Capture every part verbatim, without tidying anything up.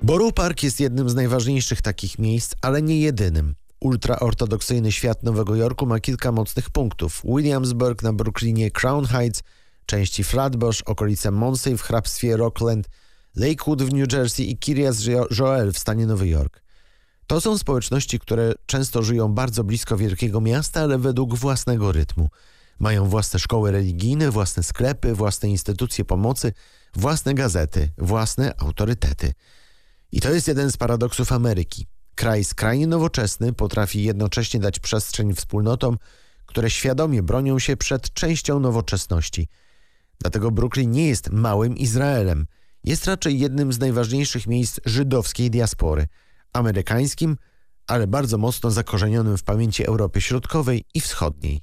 Borough Park jest jednym z najważniejszych takich miejsc, ale nie jedynym. Ultraortodoksyjny świat Nowego Jorku ma kilka mocnych punktów. Williamsburg na Brooklynie, Crown Heights, części Flatbush, okolice Monsey w hrabstwie Rockland, Lakewood w New Jersey i Kiryat Joel w stanie Nowy Jork. To są społeczności, które często żyją bardzo blisko wielkiego miasta, ale według własnego rytmu. Mają własne szkoły religijne, własne sklepy, własne instytucje pomocy, własne gazety, własne autorytety. I to jest jeden z paradoksów Ameryki. Kraj skrajnie nowoczesny potrafi jednocześnie dać przestrzeń wspólnotom, które świadomie bronią się przed częścią nowoczesności. Dlatego Brooklyn nie jest małym Izraelem. Jest raczej jednym z najważniejszych miejsc żydowskiej diaspory. Amerykańskim, ale bardzo mocno zakorzenionym w pamięci Europy Środkowej i Wschodniej.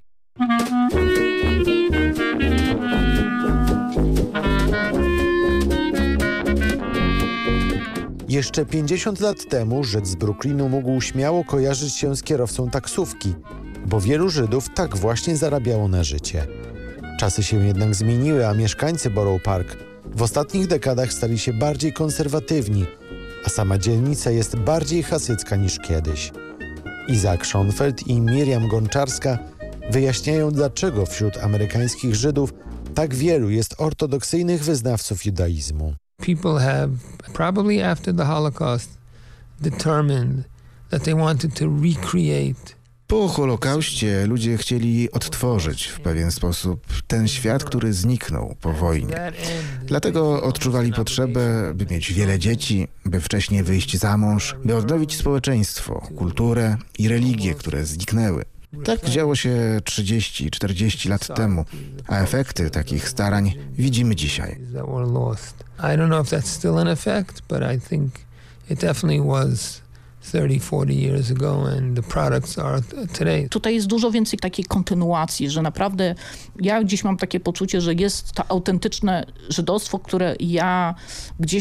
Jeszcze pięćdziesiąt lat temu Żyd z Brooklynu mógł śmiało kojarzyć się z kierowcą taksówki, bo wielu Żydów tak właśnie zarabiało na życie. Czasy się jednak zmieniły, a mieszkańcy Borough Park w ostatnich dekadach stali się bardziej konserwatywni, a sama dzielnica jest bardziej hasycka niż kiedyś. Izaak Schonfeld i Miriam Gonczarska wyjaśniają, dlaczego wśród amerykańskich Żydów tak wielu jest ortodoksyjnych wyznawców judaizmu. People have, probably after the Holocaust, determined that they wanted to recreate. Po Holokauście ludzie chcieli odtworzyć w pewien sposób ten świat, który zniknął po wojnie. Dlatego odczuwali potrzebę, by mieć wiele dzieci, by wcześniej wyjść za mąż, by odnowić społeczeństwo, kulturę i religię, które zniknęły. Tak działo się trzydzieści czterdzieści lat temu, a efekty takich starań widzimy dzisiaj. I don't know if that's still in effect, but I think it definitely was thirty, forty years ago and the products are today. Tutaj jest dużo więcej takiej kontynuacji, że naprawdę ja gdzieś mam takie poczucie, że jest to autentyczne żydostwo, które ja gdzieś